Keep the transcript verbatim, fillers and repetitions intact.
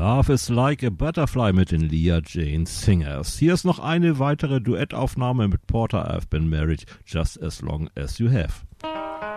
Love is like a Butterfly mit den Leah Jane Singers. Hier ist noch eine weitere Duettaufnahme mit Porter. I've been married just as long as you have.